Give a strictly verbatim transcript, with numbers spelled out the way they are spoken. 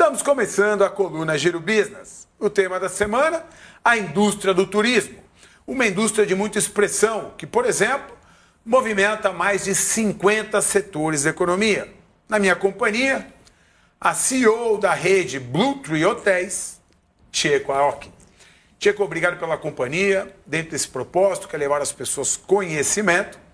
Estamos começando a coluna Giro Business. O tema da semana, a indústria do turismo. Uma indústria de muita expressão, que, por exemplo, movimenta mais de cinquenta setores da economia. Na minha companhia, a C E O da rede Blue Tree Hotéis, Tcheco Aoki. Tcheco, obrigado pela companhia, dentro desse propósito, que é levar às pessoas conhecimento.